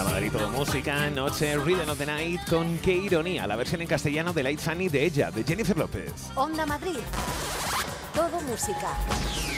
Onda Madrid, todo música, noche, Rhythm of the Night, con Qué ironía, la versión en castellano de Light Funny de ella, de Jennifer López. Onda Madrid, todo música.